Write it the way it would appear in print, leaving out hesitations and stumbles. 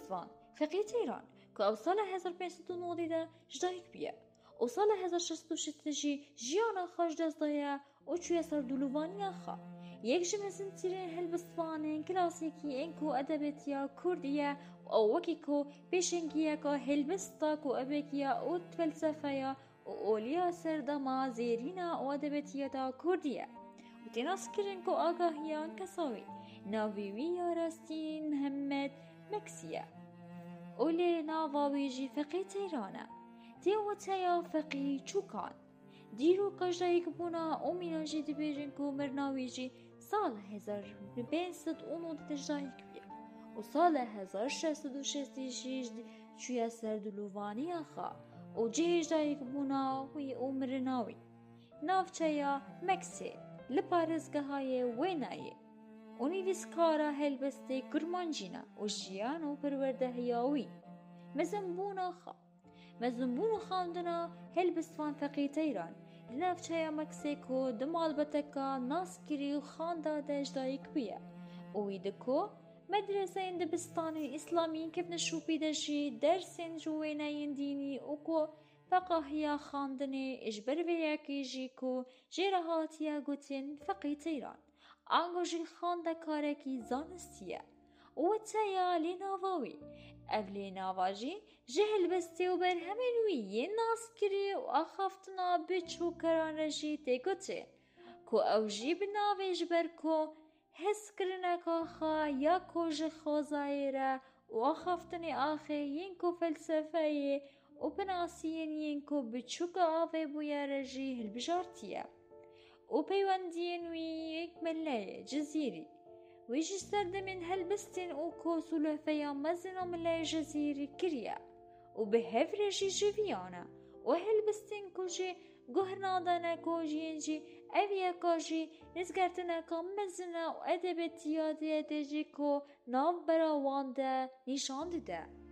هلبستوان فقیه ایران که او سال 1590 ده جدایک بیه و سال 1606 جیانا خوش دست دایه و چوی سر دولوانی خواه یک جمزن تیرین هلبستوان کلاسیکی انکو ادبیتیا کردیه و وکی کو پیشنگیه که هلبستا کو ابکیا و فلسفه و اولیا سردما زیرینا و ادبیتیا دا کردیه و تناس کرن کو آگاهیان کساوی ناویوی یا راستین محمد مکسیه اولی ناواویجی فقی تیرانه دیو تیا فقی چوکان دیرو کجایک بونا اومیناجی دبیرن کو مرناویجی سال 1590 تجدایک بیه و سال 1666 چویا سردلووانی آخا و جهجدایک بونا وی اومرناوی ناوچیا مکسی لپارزگاهای وینایه اونیویسکارا هلبسته کرمانجینا و جیان و پرورده هیاوی مزنبون آخا مزنبون خاندنا هلبستوان فقیت ایران لنفچه مکسیکو دمال بتکا ناسکری و خانده دجدایک بیه اویدکو مدرسه اندبستان اسلامی کف نشوپی دجی درسین جوینه دینی اوکو فقاهیا خاندنه اجبر ویاکی جیکو جیرهاتیا گوتین فقیت ایران آنگوژی خانده کارکی زانستیه و تیا لیناواوی اف لیناواجی جهل بستی و بر همینوی یه ناس کری و آخافتنا بچو کران رجی تگوته کو اوجی بناویج بر کو حس کرنکا خوا یا کوژ خوزایره و آخافتنی آخه ینکو فلسفه و بناسین ینکو بچو که آوه بویا رجی هلبجارتیه و پیوندین وی یک ملای جزیری ویجی سردمین هلبستین او کوسولو فیا مزنا ملای جزیری کریا و به هفرشی جویانا و هلبستین کجی گهنادانا کجینجی اویا کجی نزگرتنا که مزنا و ادبتیاتی ادجی که ناو براوانده نشان ده